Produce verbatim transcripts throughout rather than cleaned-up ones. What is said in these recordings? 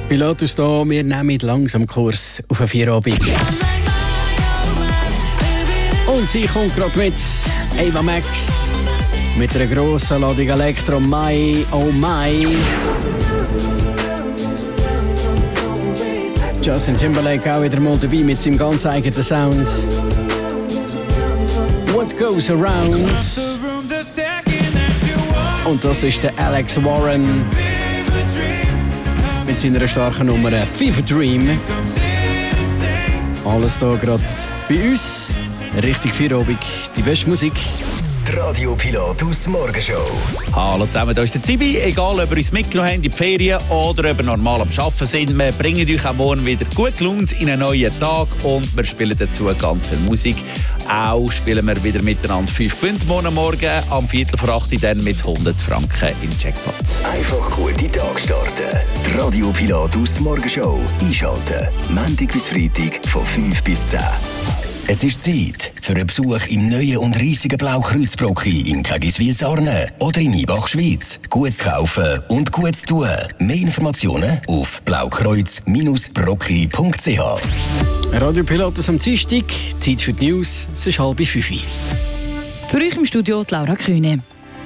Pilatus da, wir nehmen langsam Kurs auf einen Feierabend. Und sie kommt gerade mit Ava Max mit einer grossen Ladung Elektro. My, oh my. Justin Timberlake auch wieder mal dabei mit seinem ganz eigenen Sound. What goes around? Und das ist der Alex Warren mit seiner starken Nummer Fever Dream. Alles hier gerade bei uns. Richtig Feierabend, die beste Musik. Die Radio Pilatus Morgenshow. Hallo zusammen, hier ist der Zibi. Egal, ob ihr uns mitgenommen habt in die Ferien oder ob ihr normal am Arbeiten sind, wir bringen euch am Morgen wieder gut gelaunt in einen neuen Tag und wir spielen dazu ganz viel Musik. Auch spielen wir wieder miteinander fünf Gewinne morgen Morgen am Viertel vor acht dann mit hundert Franken im Jackpot. Einfach gut in den Tag starten. Die Radio Pilatus Morgenshow einschalten. Montag bis Freitag von fünf bis zehn. Es ist Zeit für einen Besuch im neuen und riesigen Blaukreuzbrocki in Kägiswil-Sarne oder in Ibach, Schweiz. Gut zu kaufen und gut zu tun. Mehr Informationen auf blaukreuz Bindestrich brocki punkt c h. Radio Pilatus am Dienstag, Zeit für die News, es ist halb fünf. Für euch im Studio die Laura Kühne.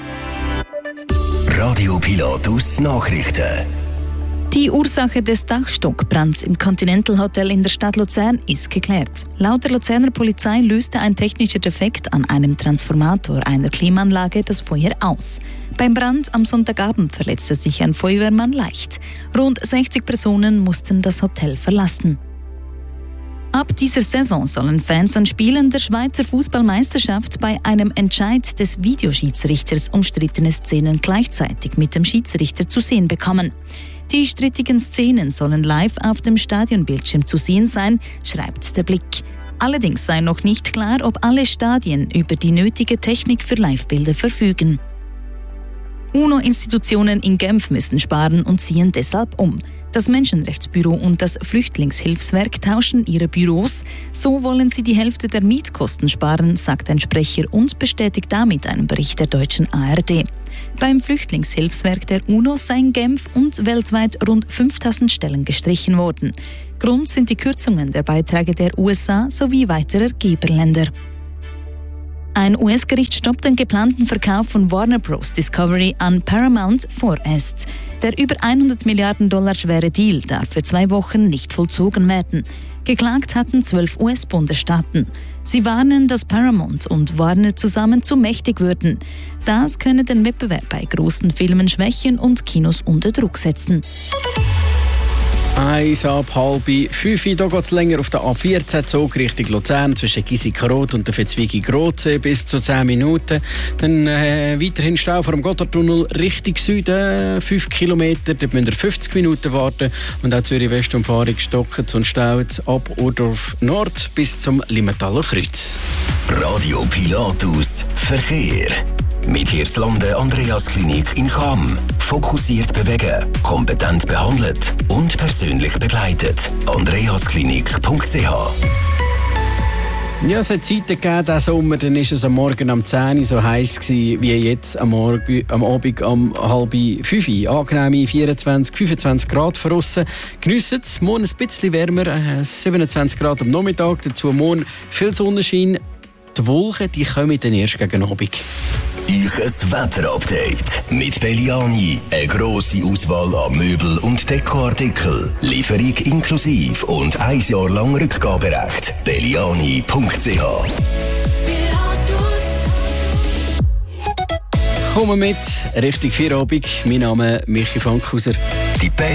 Radio Pilatus Nachrichten. Die Ursache des Dachstockbrands im Continental Hotel in der Stadt Luzern ist geklärt. Laut der Luzerner Polizei löste ein technischer Defekt an einem Transformator einer Klimaanlage das Feuer aus. Beim Brand am Sonntagabend verletzte sich ein Feuerwehrmann leicht. Rund sechzig Personen mussten das Hotel verlassen. Ab dieser Saison sollen Fans an Spielen der Schweizer Fußballmeisterschaft bei einem Entscheid des Videoschiedsrichters umstrittene Szenen gleichzeitig mit dem Schiedsrichter zu sehen bekommen. Die strittigen Szenen sollen live auf dem Stadionbildschirm zu sehen sein, schreibt der Blick. Allerdings sei noch nicht klar, ob alle Stadien über die nötige Technik für Livebilder verfügen. UNO-Institutionen in Genf müssen sparen und ziehen deshalb um. Das Menschenrechtsbüro und das Flüchtlingshilfswerk tauschen ihre Büros. So wollen sie die Hälfte der Mietkosten sparen, sagt ein Sprecher und bestätigt damit einen Bericht der deutschen A R D. Beim Flüchtlingshilfswerk der UNO seien Genf und weltweit rund fünftausend Stellen gestrichen worden. Grund sind die Kürzungen der Beiträge der U S A sowie weiterer Geberländer. Ein U S-Gericht stoppt den geplanten Verkauf von Warner Bros. Discovery an Paramount vorerst. Der über hundert Milliarden Dollar schwere Deal darf für zwei Wochen nicht vollzogen werden. Geklagt hatten zwölf U S-Bundesstaaten. Sie warnen, dass Paramount und Warner zusammen zu mächtig würden. Das könne den Wettbewerb bei großen Filmen schwächen und Kinos unter Druck setzen. Eins ab halb fünf. Hier geht es länger auf der A vierzehn Zug Richtung Luzern zwischen Gisika-Rot und der Vetzwigi-Grotsee bis zu zehn Minuten. Dann äh, weiterhin Stau vor dem Gotthardtunnel Richtung Süden, fünf Kilometer. Dort müsst ihr fünfzig Minuten warten. Und auch Zürich-Westumfahrung Stockens und Stauz ab Urdorf Nord bis zum Limmentaler Kreuz. Radio Pilatus Verkehr. Mit Hirslanden Andreas Klinik in Cham. Fokussiert bewegen, kompetent behandelt und persönlich begleitet. andreas klinik punkt c h. Ja, es hat Zeiten gegeben, diesen Sommer, dann war es am Morgen um zehn Uhr so heiß gewesen, wie jetzt am, Morgen, am Abend um halb fünf Uhr. Angenehme vierundzwanzig, fünfundzwanzig Grad draussen. Geniessen es, morgen ein bisschen wärmer, siebenundzwanzig Grad am Nachmittag, dazu morgen viel Sonnenschein. Die Wolken die kommen dann erst gegen Abend. Ich ein Wetterupdate mit Belliani. Eine grosse Auswahl an Möbel- und Dekoartikel. Lieferung inklusive und ein Jahr lang Rückgaberecht. belliani punkt c h. Kommen mit, richtig Feierabend. Mein Name ist Michi Fankhauser. Die